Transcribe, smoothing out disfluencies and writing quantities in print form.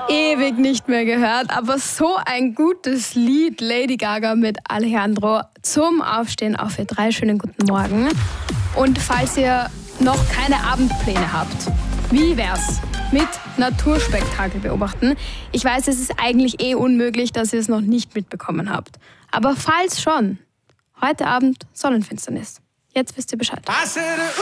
ewig nicht mehr gehört, aber so ein gutes Lied, Lady Gaga mit Alejandro, zum Aufstehen auf für 3 schönen guten Morgen. Und falls ihr noch keine Abendpläne habt, wie wär's mit Naturspektakel beobachten? Ich weiß, es ist eigentlich unmöglich, dass ihr es noch nicht mitbekommen habt. Aber falls schon, heute Abend Sonnenfinsternis. Jetzt wisst ihr Bescheid.